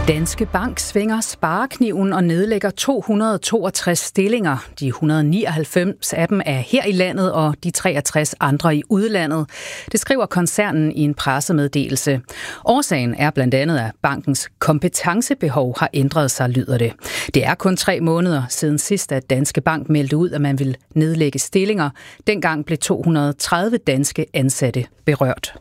Danske Bank svinger sparekniven og nedlægger 262 stillinger. De 199 af dem er her i landet, og de 63 andre i udlandet. Det skriver koncernen i en pressemeddelelse. Årsagen er blandt andet, at bankens kompetencebehov har ændret sig, lyder det. Det er kun 3 måneder siden sidst, at Danske Bank meldte ud, at man vil nedlægge stillinger. Dengang blev 230 danske ansatte berørt.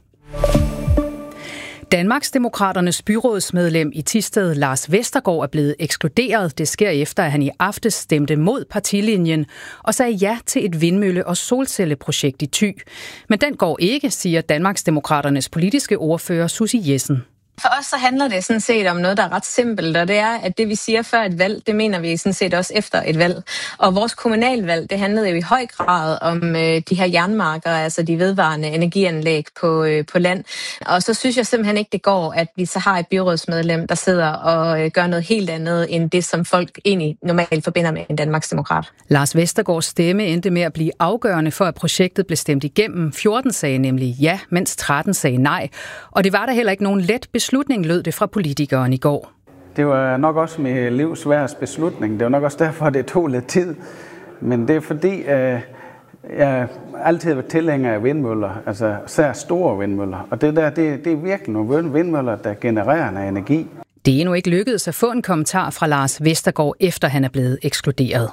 Danmarksdemokraternes byrådsmedlem i Thisted, Lars Vestergaard, er blevet ekskluderet. Det sker efter, at han i aftes stemte mod partilinjen og sagde ja til et vindmølle- og solcelleprojekt i Thy. Men den går ikke, siger Danmarksdemokraternes politiske ordfører Susie Jessen. For os så handler det sådan set om noget, der er ret simpelt, og det er, at det vi siger før et valg, det mener vi sådan set også efter et valg. Og vores kommunalvalg, det handlede jo i høj grad om de her jernmarker, altså de vedvarende energianlæg på land. Og så synes jeg simpelthen ikke, det går, at vi så har et byrådsmedlem, der sidder og gør noget helt andet, end det, som folk egentlig normalt forbinder med en Danmarksdemokrat. Lars Vestergaards stemme endte med at blive afgørende for, at projektet blev stemt igennem. 14 sagde nemlig ja, mens 13 sagde nej. Og det var der heller ikke nogen let beslutning, lød det fra politikeren i går. Det var nok også mit livs sværeste beslutning. Det var nok også derfor, det tog lidt tid. Men det er fordi, jeg altid har været tilhænger af vindmøller, altså især store vindmøller. Og det er virkelig nogle vindmøller, der genererer noget energi. Det er endnu ikke lykkedes at få en kommentar fra Lars Vestergaard, efter han er blevet ekskluderet.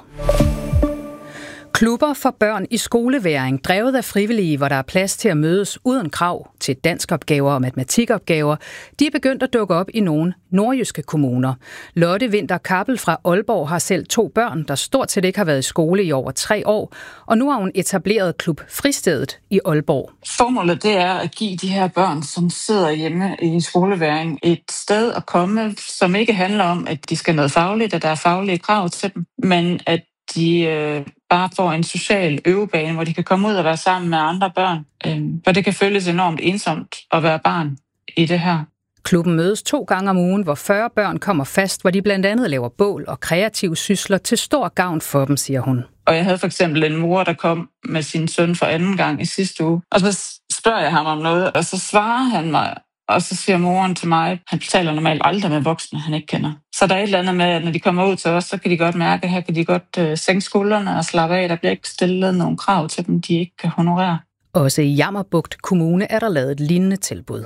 Klubber for børn i skoleværing, drevet af frivillige, hvor der er plads til at mødes uden krav til danskopgaver og matematikopgaver, de er begyndt at dukke op i nogle nordjyske kommuner. Lotte Winter Kappel fra Aalborg har selv 2 børn, der stort set ikke har været i skole i over 3 år, og nu har hun etableret Klub Fristedet i Aalborg. Formålet det er at give de her børn, som sidder hjemme i skoleværing, et sted at komme, som ikke handler om, at de skal noget fagligt, at der er faglige krav til dem, men at de bare får en social øvebane, hvor de kan komme ud og være sammen med andre børn. For det kan føles enormt ensomt at være barn i det her. Klubben mødes 2 gange om ugen, hvor 40 børn kommer fast, hvor de blandt andet laver bål og kreative sysler til stor gavn for dem, siger hun. Og jeg havde for eksempel en mor, der kom med sin søn for anden gang i sidste uge. Og så spørger jeg ham om noget, og så svarer han mig. Og så siger moren til mig, han taler normalt aldrig med voksne, han ikke kender. Så der er et eller andet med, at når de kommer ud til os, så kan de godt mærke, at her kan de godt sænke skuldrene og slappe af. Der bliver ikke stillet nogen krav til dem, de ikke kan honorere. Også i Jammerbugt Kommune er der lavet et lignende tilbud.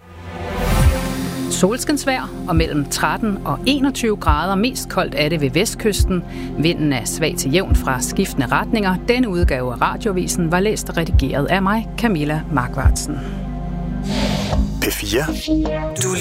Solskinsvejr og mellem 13 og 21 grader. Mest koldt er det ved vestkysten. Vinden er svag til jævn fra skiftende retninger. Denne udgave af Radioavisen var læst og redigeret af mig, Camilla Markvartsen. P4.